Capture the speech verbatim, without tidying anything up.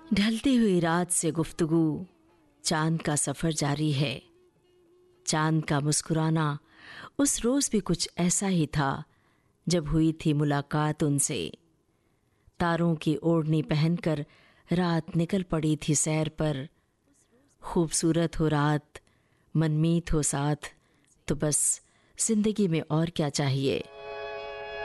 ढलती हुई रात से गुफ्तगू, चांद का सफ़र जारी है। चांद का मुस्कुराना उस रोज़ भी कुछ ऐसा ही था जब हुई थी मुलाकात उनसे। तारों की ओढ़नी पहनकर रात निकल पड़ी थी सैर पर। खूबसूरत हो रात, मनमीत हो साथ, तो बस जिंदगी में और क्या चाहिए।